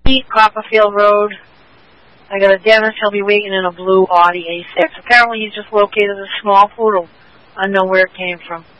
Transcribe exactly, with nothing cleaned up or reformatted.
Copperfield Road. I got a Dennis. He'll be waiting in a blue Audi A six. Apparently he's just located a small poodle. I don't know where it came from.